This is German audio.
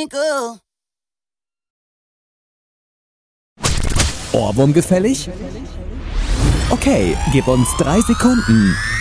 twinkle. Ohrwurm gefällig? Okay, gib uns 3 Sekunden.